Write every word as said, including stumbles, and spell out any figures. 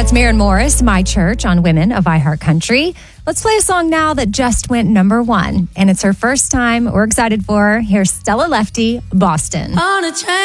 That's Maren Morris, My Church, on Women of iHeartCountry. Let's play a song now that just went number one. And it's her first time. We're excited for her. Here's Stella Lefty, Boston. On a train.